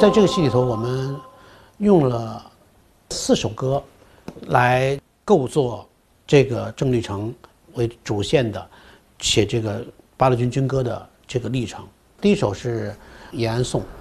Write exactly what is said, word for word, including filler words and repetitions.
在这个戏里头，我们用了四首歌来构作这个郑立成为主线的写这个八路军军歌的这个历程。第一首是《延安颂》。